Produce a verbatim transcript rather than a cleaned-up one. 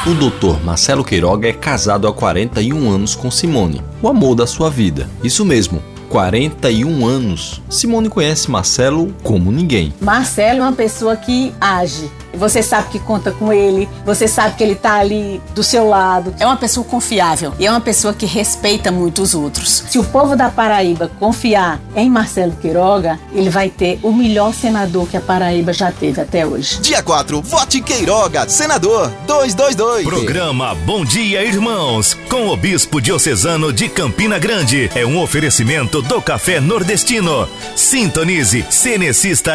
O doutor Marcelo Queiroga é casado há quarenta e um anos com Simone, o amor da sua vida. Isso mesmo, quarenta e um anos. Simone conhece Marcelo como ninguém. Marcelo é uma pessoa que age. Você sabe que conta com ele, você sabe que ele está ali do seu lado. É uma pessoa confiável e é uma pessoa que respeita muito os outros. Se o povo da Paraíba confiar em Marcelo Queiroga, ele vai ter o melhor senador que a Paraíba já teve até hoje. Dia quatro, vote Queiroga, senador dois dois dois. Programa Bom Dia Irmãos, com o Bispo Diocesano de Campina Grande. É um oferecimento do Café Nordestino. Sintonize Cenecista